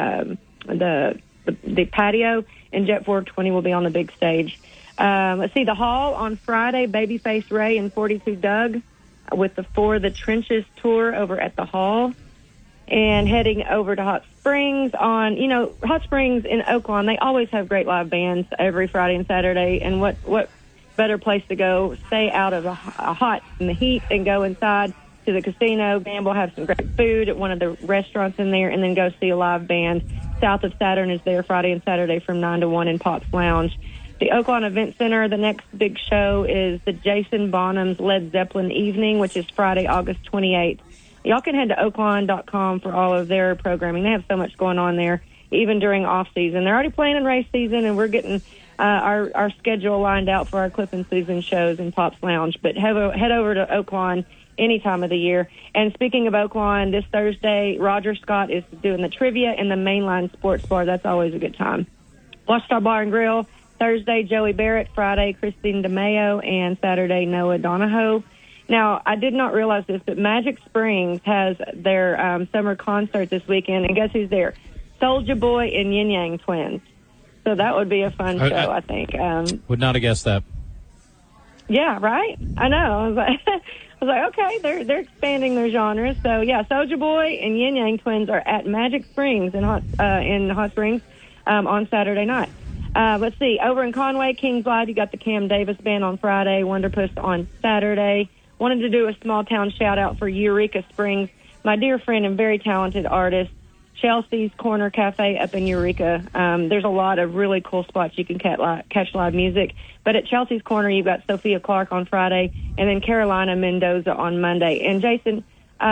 the patio, and Jet 420 will be on the big stage. Let's see, the Hall on Friday, Babyface Ray and 42 Doug with the For the Trenches tour over at the Hall. And heading over to Hot Springs Hot Springs in Oaklawn, they always have great live bands every Friday and Saturday. And what better place to go? Stay out of the heat and go inside to the casino, gamble, have some great food at one of the restaurants in there, and then go see a live band. South of Saturn is there Friday and Saturday from 9 to 1 in Pop's Lounge. The Oaklawn Event Center, the next big show is the Jason Bonham's Led Zeppelin Evening, which is Friday, August 28th. Y'all can head to oaklawn.com for all of their programming. They have so much going on there. even during off season. They're already playing in race season, and we're getting our schedule lined out for our Clip and Susan shows in Pop's Lounge. But head over to Oaklawn any time of the year. And speaking of Oaklawn, this Thursday, Roger Scott is doing the trivia in the Mainline Sports Bar. That's always a good time. Watchstar Bar and Grill, Thursday, Joey Barrett, Friday, Christine DeMayo, and Saturday, Noah Donahoe. Now, I did not realize this, but Magic Springs has their summer concert this weekend, and guess who's there? Soulja Boy and Yin Yang Twins. So that would be a fun show, I think. Would not have guessed that. Yeah, right? I know. I was like, okay, they're expanding their genres. So, yeah, Soulja Boy and Yin Yang Twins are at Magic Springs in Hot Springs on Saturday night. Let's see. Over in Conway, Kings Live, you got the Cam Davis Band on Friday, Wonderpuss on Saturday. Wanted to do a small-town shout-out for Eureka Springs, my dear friend and very talented artist, Chelsea's Corner Cafe up in Eureka. There's a lot of really cool spots you can catch live music. But at Chelsea's Corner, you've got Sophia Clark on Friday and then Carolina Mendoza on Monday. And Jason,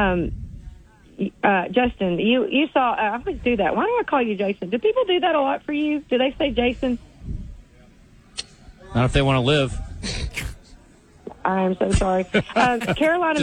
Justin, you saw, I always do that. Why do I call you Jason? Do people do that a lot for you? Do they say Jason? Not if they want to live. I'm so sorry. Carolina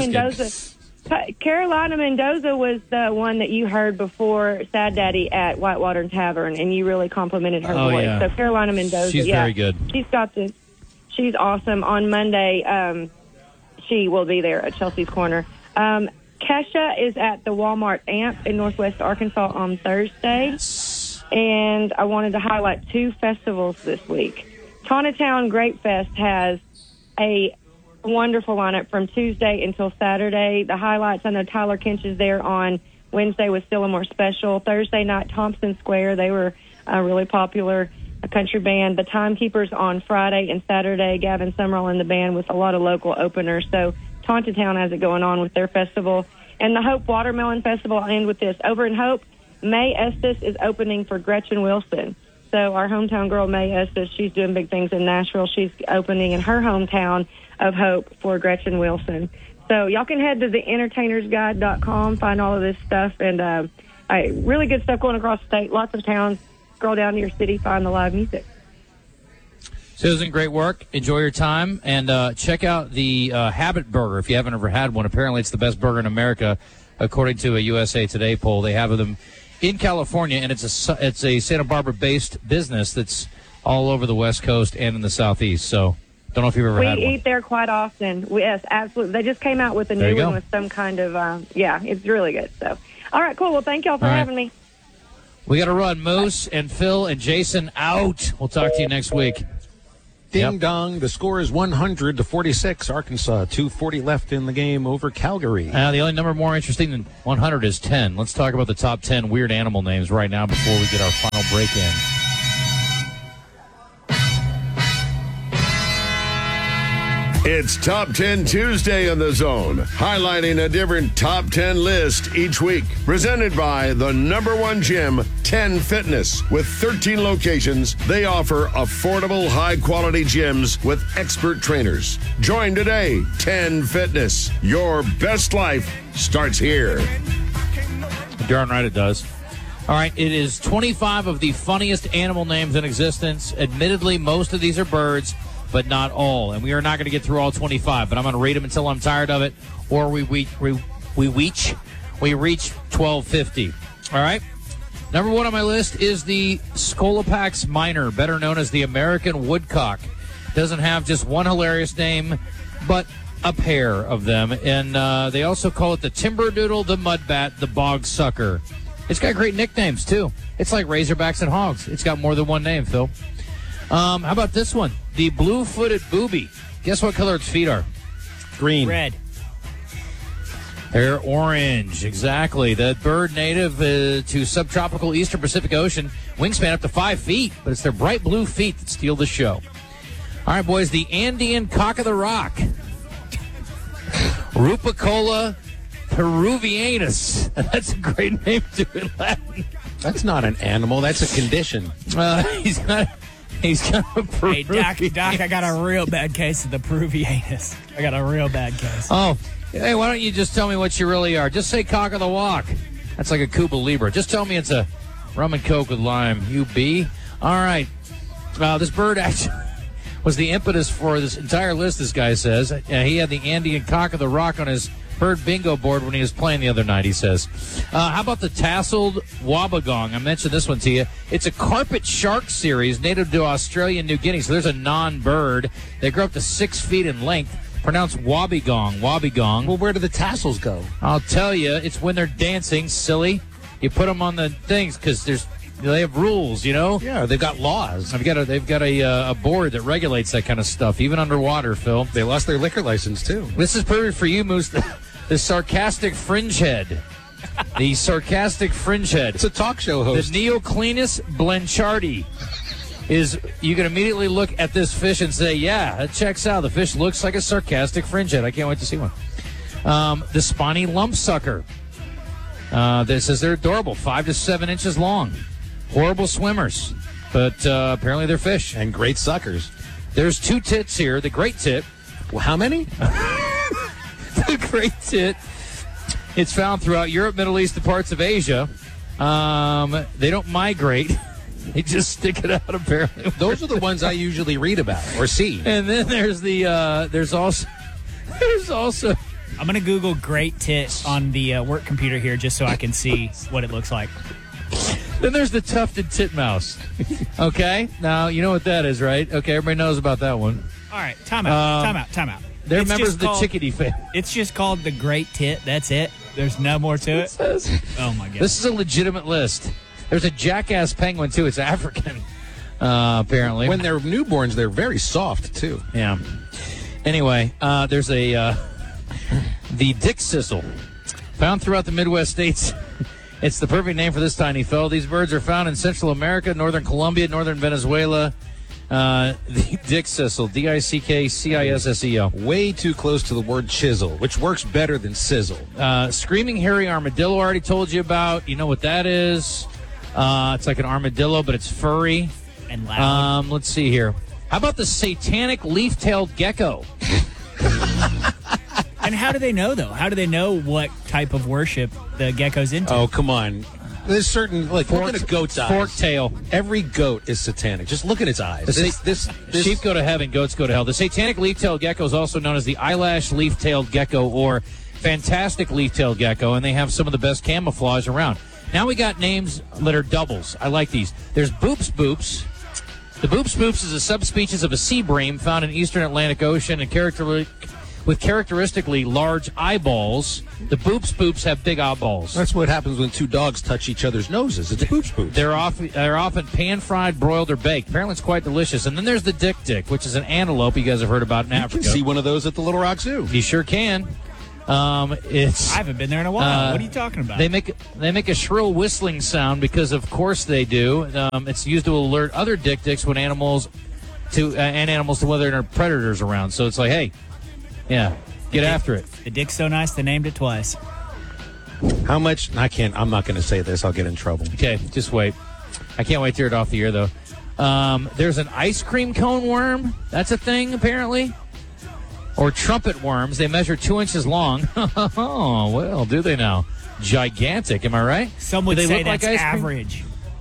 Mendoza was the one that you heard before Sad Daddy at Whitewater Tavern, and you really complimented her voice. Yeah. So Carolina Mendoza, she's very good. She's awesome. On Monday, she will be there at Chelsea's Corner. Kesha is at the Walmart Amp in Northwest Arkansas on Thursday. Yes. And I wanted to highlight 2 festivals this week. Taunatown Grape Fest has a wonderful lineup from Tuesday until Saturday. The highlights, I know Tyler Kinch is there on Wednesday with Still a More Special. Thursday night, Thompson Square. They were really popular, a country band. The Timekeepers on Friday and Saturday. Gavin Summerall in the band with a lot of local openers. So Tauntown has it going on with their festival. And the Hope Watermelon Festival, I'll end with this. Over in Hope, May Estes is opening for Gretchen Wilson. So our hometown girl, May Estes, she's doing big things in Nashville. She's opening in her hometown of Hope for Gretchen Wilson. So y'all can head to theentertainersguide.com, find all of this stuff, and really good stuff going across the state. Lots of towns. Scroll down to your city, find the live music. Susan, great work. Enjoy your time. And check out the Habit Burger if you haven't ever had one. Apparently it's the best burger in America, according to a USA Today poll. They have them in California, and it's a Santa Barbara-based business that's all over the West Coast and in the Southeast. So don't know if you've ever had one. We eat there quite often. Yes, absolutely. They just came out with a new one with some kind of, it's really good. So, all right, cool. Well, thank y'all for having me. We got to run. Moose and Phil and Jason out. We'll talk to you next week. Ding dong. The score is 100-46. Arkansas, 2:40 left in the game over Calgary. The only number more interesting than 100 is 10. Let's talk about the top 10 weird animal names right now before we get our final break in. It's Top 10 Tuesday on The Zone, highlighting a different Top 10 list each week. Presented by the #1 gym, 10 Fitness. With 13 locations, they offer affordable, high-quality gyms with expert trainers. Join today, 10 Fitness. Your best life starts here. Darn right it does. All right, it is 25 of the funniest animal names in existence. Admittedly, most of these are birds, but not all. And we are not going to get through all 25, but I'm going to rate them until I'm tired of it, or we reach 1250. All right? Number 1 on my list is the Scolopax minor, better known as the American woodcock. Doesn't have just one hilarious name, but a pair of them. And they also call it the Timberdoodle, the Mudbat, the Bog Sucker. It's got great nicknames, too. It's like Razorbacks and Hogs. It's got more than one name, Phil. How about this one? The blue-footed booby. Guess what color its feet are? Green. Red. They're orange. Exactly. The bird native to subtropical eastern Pacific Ocean. Wingspan up to 5 feet, but it's their bright blue feet that steal the show. All right, boys. The Andean cock of the rock. Rupicola peruvianus. That's a great name to in Latin. That's not an animal. That's a condition. He's got a Peruvian. Hey, Doc, I got a real bad case of the Peruvianus. I got a real bad case. Oh, hey, why don't you just tell me what you really are? Just say cock of the walk. That's like a Cuba Libre. Just tell me it's a Rum and Coke with lime. UB. All right. This bird actually was the impetus for this entire list, this guy says. He had the Andean cock of the rock on his bird bingo board when he was playing the other night, he says. How about the tasseled wobbegong? I mentioned this one to you. It's a carpet shark series native to Australia and New Guinea, so there's a non-bird. They grow up to 6 feet in length. Pronounced wobbegong. Wobbegong. Well, where do the tassels go? I'll tell you, it's when they're dancing, silly. You put them on the things because they have rules, you know? Yeah, they've got laws. They've got a board that regulates that kind of stuff, even underwater, Phil. They lost their liquor license, too. This is perfect for you, Moose. The sarcastic fringe head. The sarcastic fringe head. It's a talk show host. The Neoclenus blanchardi. You can immediately look at this fish and say, yeah, that checks out. The fish looks like a sarcastic fringe head. I can't wait to see one. The spiny lumpsucker. This says they're adorable, 5 to 7 inches long. Horrible swimmers, but apparently they're fish. And great suckers. There's 2 tits here. The great tit. Well, how many? The great tit. It's found throughout Europe, Middle East, and parts of Asia. They don't migrate. They just stick it out, apparently. Those are the ones I usually read about or see. And then there's there's also I'm going to Google great tit on the work computer here just so I can see what it looks like. Then there's the tufted titmouse. Okay? Now, you know what that is, right? Okay, everybody knows about that one. All right, time out. They're It's members just of the called- chickadee family. It's just called the great tit. That's it. There's no more to it. Oh, my God. This is a legitimate list. There's a jackass penguin, too. It's African, apparently. When they're newborns, they're very soft, too. Yeah. Anyway, there's the dick sissel, found throughout the Midwest states. It's the perfect name for this tiny fellow. These birds are found in Central America, northern Colombia, northern Venezuela. The dick sissel, D-I-C-K-C-I-S-S-E-L. Way too close to the word chisel, which works better than sizzle. Screaming hairy armadillo, I already told you about. You know what that is. It's like an armadillo, but it's furry. And loud. Let's see here. How about the satanic leaf-tailed gecko? And how do they know, though? How do they know what type of worship the gecko's into? Oh, come on. There's certain, look at a goat's eyes. Fork tail. Every goat is satanic. Just look at its eyes. This Sheep go to heaven, goats go to hell. The satanic leaf-tailed gecko is also known as the eyelash leaf-tailed gecko or fantastic leaf-tailed gecko, and they have some of the best camouflage around. Now we got names that are doubles. I like these. There's Boops Boops. The Boops Boops is a subspecies of a sea bream found in eastern Atlantic Ocean and with characteristically large eyeballs. The Boops Boops have big eyeballs. That's what happens when 2 dogs touch each other's noses. It's Boops Boops. They're often pan-fried, broiled, or baked. Apparently it's quite delicious. And then there's the Dick Dick, which is an antelope you guys have heard about in Africa. You can see one of those at the Little Rock Zoo. You sure can. I haven't been there in a while. What are you talking about? They make a shrill whistling sound because, of course, they do. It's used to alert other Dick Dicks when animals to whether there are predators around. So it's like, hey, yeah, get after it. The dick's so nice they named it twice. How much? I'm not going to say this. I'll get in trouble. Okay, just wait. I can't wait to hear it off the air, though. There's an ice cream cone worm. That's a thing, apparently. Or trumpet worms. They measure 2 inches long. Oh, well, do they now? Gigantic, am I right? Some would they say look that's like average.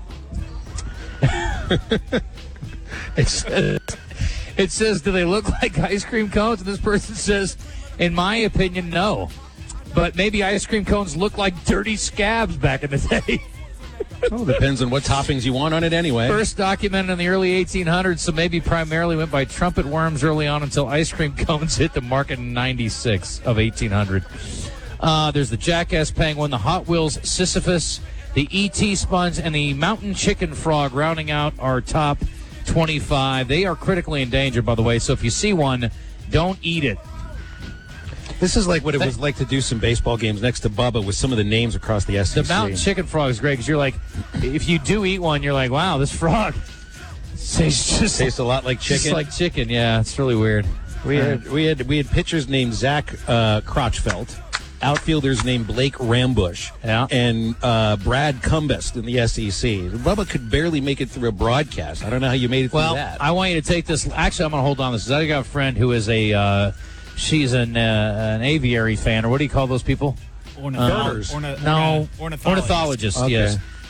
It says, do they look like ice cream cones? And this person says, in my opinion, no. But maybe ice cream cones look like dirty scabs back in the day. Well, depends on what toppings you want on it anyway. First documented in the early 1800s, so maybe primarily went by trumpet worms early on until ice cream cones hit the market in 96 of 1800. There's the jackass penguin, the Hot Wheels Sisyphus, the E.T. sponge, and the mountain chicken frog rounding out our top 25. They are critically endangered, by the way, so if you see one, don't eat it. This is like what it was like to do some baseball games next to Bubba with some of the names across the SEC. The mountain chicken frog is great because you're like, if you do eat one, you're like, wow, this frog tastes a lot like chicken. Just like chicken, yeah. It's really weird. We had pitchers named Zach Crotchfelt, outfielders named Blake Rambush, and Brad Cumbest in the SEC. Bubba could barely make it through a broadcast. I don't know how you made it through that. I want you to take this. Actually, I'm going to hold on to this. I got a friend who is she's an aviary fan, or what do you call those people? Ornithologists. Ornithologists, Okay. yes.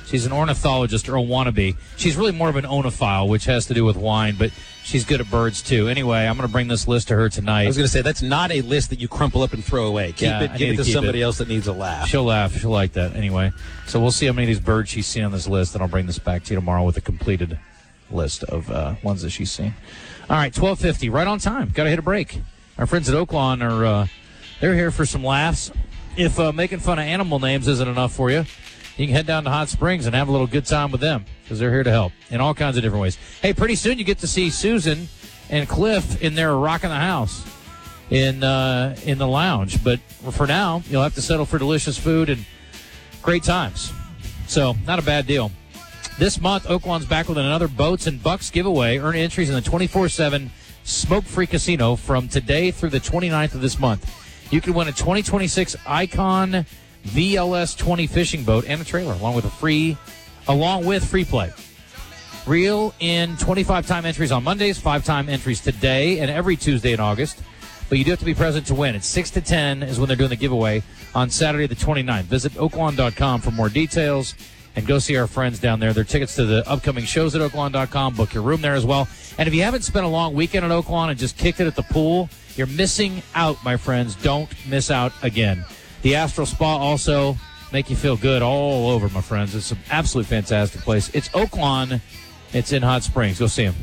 She's an ornithologist, or a wannabe. She's really more of an onophile, which has to do with wine, but she's good at birds, too. Anyway, I'm going to bring this list to her tonight. I was going to say, that's not a list that you crumple up and throw away. Give it to somebody else that needs a laugh. She'll laugh. She'll like that. Anyway, so we'll see how many of these birds she's seen on this list, and I'll bring this back to you tomorrow with a completed list of ones that she's seen. All right, 12:50, right on time. Got to hit a break. Our friends at Oaklawn are they're here for some laughs. If making fun of animal names isn't enough for you, you can head down to Hot Springs and have a little good time with them because they're here to help in all kinds of different ways. Hey, pretty soon you get to see Susan and Cliff in there rocking the house in the lounge. But for now, you'll have to settle for delicious food and great times. So, not a bad deal. This month, Oaklawn's back with another Boats and Bucks giveaway. Earn entries in the 24/7 Smoke-Free Casino from today through the 29th of this month. You can win a 2026 Icon VLS 20 fishing boat and a trailer, along with free play. Reel in 25-time entries on Mondays, 5-time entries today, and every Tuesday in August. But you do have to be present to win. It's 6 to 10 is when they're doing the giveaway on Saturday the 29th. Visit Oaklawn.com for more details and go see our friends down there. There are tickets to the upcoming shows at Oaklawn.com. Book your room there as well. And if you haven't spent a long weekend at Oaklawn and just kicked it at the pool, you're missing out, my friends. Don't miss out again. The Astral Spa also make you feel good all over, my friends. It's an absolutely fantastic place. It's Oaklawn. It's in Hot Springs. Go see them.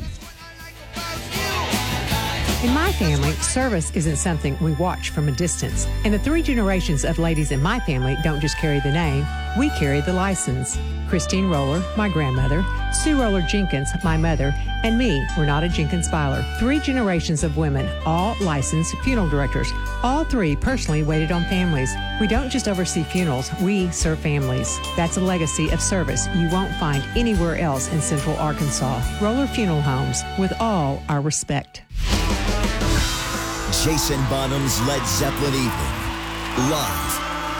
In my family, service isn't something we watch from a distance. And the 3 generations of ladies in my family don't just carry the name, we carry the license. Christine Roller, my grandmother, Sue Roller Jenkins, my mother, and me, Renata Jenkins Byler. 3 generations of women, all licensed funeral directors. All 3 personally waited on families. We don't just oversee funerals, we serve families. That's a legacy of service you won't find anywhere else in Central Arkansas. Roller Funeral Homes, with all our respect. Jason Bonham's Led Zeppelin Evening, live.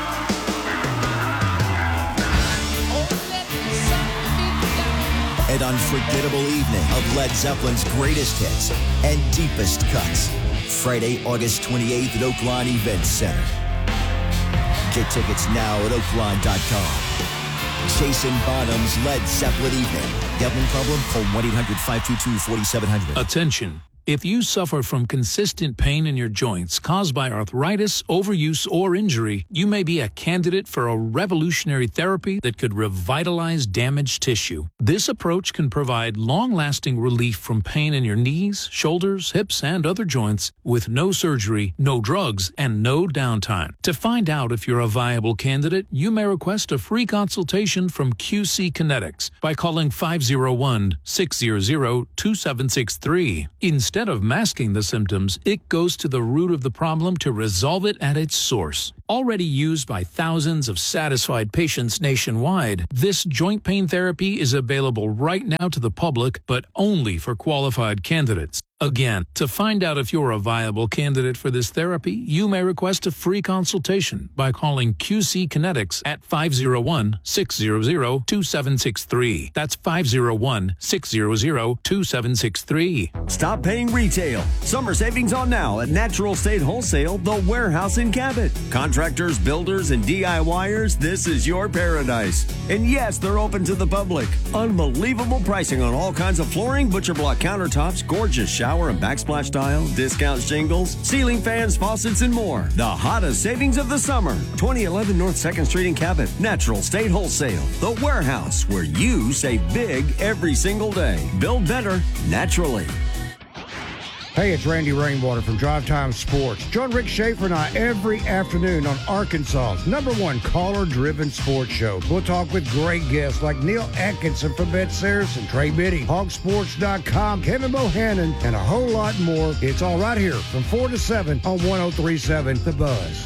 An unforgettable evening of Led Zeppelin's greatest hits and deepest cuts. Friday, August 28th at Oaklawn Event Center. Get tickets now at Oaklawn.com. Jason Bonham's Led Zeppelin Evening. Gambling problem? Call 1-800-522-4700. Attention. If you suffer from consistent pain in your joints caused by arthritis, overuse, or injury, you may be a candidate for a revolutionary therapy that could revitalize damaged tissue. This approach can provide long-lasting relief from pain in your knees, shoulders, hips, and other joints with no surgery, no drugs, and no downtime. To find out if you're a viable candidate, you may request a free consultation from QC Kinetics by calling 501-600-2763. Instead of masking the symptoms, it goes to the root of the problem to resolve it at its source. Already used by thousands of satisfied patients nationwide, this joint pain therapy is available right now to the public, but only for qualified candidates. Again, to find out if you're a viable candidate for this therapy, you may request a free consultation by calling QC Kinetics at 501-600-2763. That's 501-600-2763. Stop paying retail. Summer savings on now at Natural State Wholesale, the warehouse in Cabot. Contractors, builders, and DIYers, this is your paradise. And yes, they're open to the public. Unbelievable pricing on all kinds of flooring, butcher block countertops, gorgeous shower and backsplash tile, discount shingles, ceiling fans, faucets, and more. The hottest savings of the summer. 2011 North 2nd Street in Cabot. Natural State Wholesale, the warehouse where you save big every single day. Build better naturally. Hey, it's Randy Rainwater from Drive Time Sports. Join Rick Schaefer and I every afternoon on Arkansas's #1 caller-driven sports show. We'll talk with great guests like Neil Atkinson from Bet Saracen, Trey Biddy, Hogsports.com, Kevin Bohannon, and a whole lot more. It's all right here from 4 to 7 on 103.7 The Buzz.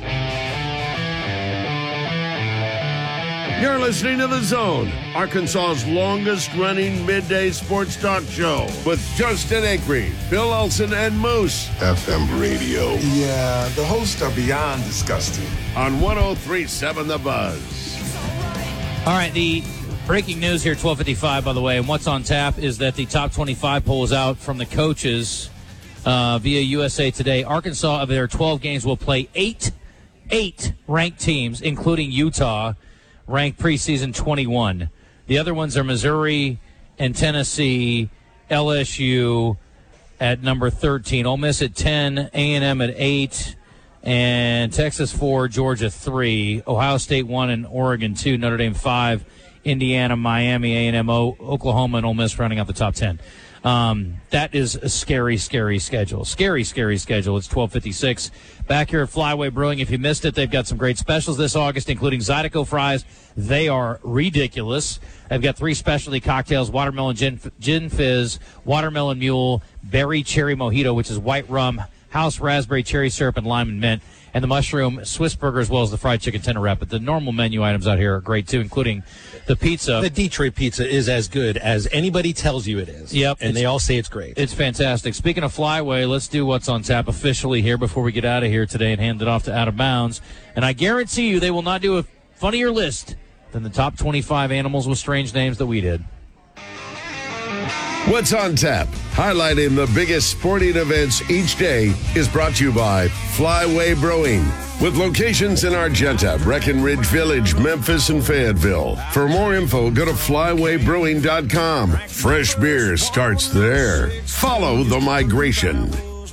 You're listening to The Zone, Arkansas's longest-running midday sports talk show with Justin Acree, Bill Elson, and Moose. FM radio. Yeah, the hosts are beyond disgusting. On 103.7 The Buzz. All right, the breaking news here, 12:55, by the way, and what's on tap is that the top 25 poll is out from the coaches via USA Today. Arkansas, of their 12 games, will play eight ranked teams, including Utah, ranked preseason 21. The other ones are Missouri and Tennessee, LSU at number 13, Ole Miss at 10, A&M at 8, and Texas 4, Georgia 3, Ohio State 1, and Oregon 2, Notre Dame 5, Indiana, Miami, A&M, Oklahoma, and Ole Miss rounding out the top 10. That is a scary, scary schedule. Scary, scary schedule. It's 12:56. Back here at Flyway Brewing, if you missed it, they've got some great specials this August, including Zydeco fries. They are ridiculous. They've got 3 specialty cocktails, watermelon gin fizz, watermelon mule, berry cherry mojito, which is white rum, house raspberry cherry syrup, and lime and mint, and the mushroom Swiss burger, as well as the fried chicken tender wrap. But the normal menu items out here are great, too, including the pizza. The Detroit pizza is as good as anybody tells you it is. Yep. And they all say it's great. It's fantastic. Speaking of Flyway, let's do what's on tap officially here before we get out of here today and hand it off to Out of Bounds. And I guarantee you they will not do a funnier list than the top 25 animals with strange names that we did. What's on Tap, highlighting the biggest sporting events each day, is brought to you by Flyway Brewing, with locations in Argenta, Breckenridge Village, Memphis, and Fayetteville. For more info, go to flywaybrewing.com. Fresh beer starts there. Follow the migration.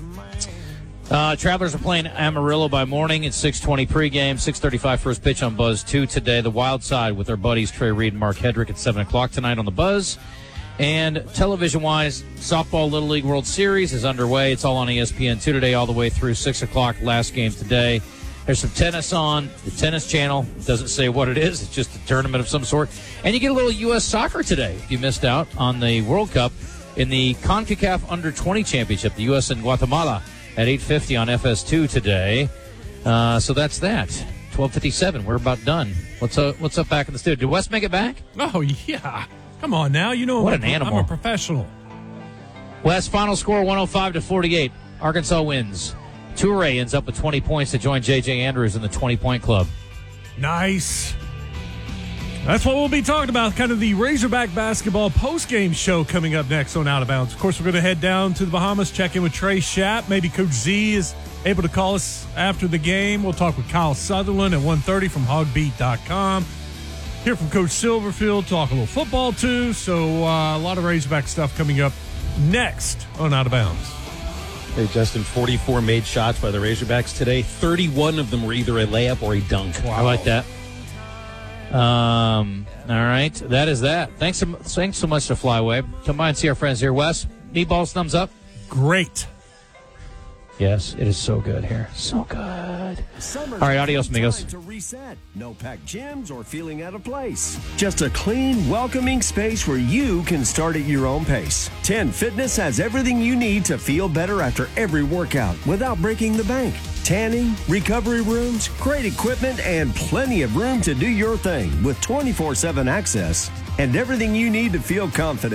Travelers are playing Amarillo by morning. It's 6:20 pregame, 6:35 first pitch on Buzz 2 today. The Wild Side with their buddies Trey Reed and Mark Hedrick at 7 o'clock tonight on the Buzz. And television-wise, Softball Little League World Series is underway. It's all on ESPN2 today all the way through 6 o'clock, last game today. There's some tennis on the Tennis Channel. It doesn't say what it is. It's just a tournament of some sort. And you get a little U.S. soccer today if you missed out on the World Cup in the CONCACAF Under-20 Championship, the U.S. and Guatemala at 8:50 on FS2 today. So that's that. 12:57. We're about done. What's up back in the studio? Did Wes make it back? Oh, yeah. Come on now. You know what an animal. I'm a professional. Wes, final score 105-48. Arkansas wins. Toure ends up with 20 points to join J.J. Andrews in the 20-point club. Nice. That's what we'll be talking about, kind of the Razorback basketball post-game show coming up next on Out of Bounds. Of course, we're going to head down to the Bahamas, check in with Trey Schapp. Maybe Coach Z is able to call us after the game. We'll talk with Kyle Sutherland at 1:30 from hogbeat.com. Hear from Coach Silverfield, talk a little football, too. So a lot of Razorback stuff coming up next on Out of Bounds. Hey, Justin, 44 made shots by the Razorbacks today. 31 of them were either a layup or a dunk. Wow. I like that. All right. That is that. Thanks so much to Flyway. Come by and see our friends here. Wes, meatballs, thumbs up? Great. Yes, it is so good here. So good. All right, adios, amigos. To reset. No packed gyms or feeling out of place. Just a clean, welcoming space where you can start at your own pace. 10 Fitness has everything you need to feel better after every workout without breaking the bank. Tanning, recovery rooms, great equipment, and plenty of room to do your thing with 24/7 access and everything you need to feel confident.